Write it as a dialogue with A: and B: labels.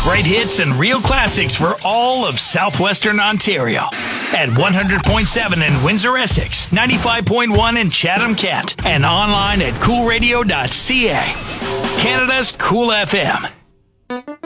A: Great hits and real classics for all of southwestern Ontario. At 100.7 in Windsor, Essex, 95.1 in Chatham-Kent, and online at coolradio.ca. Canada's Cool FM.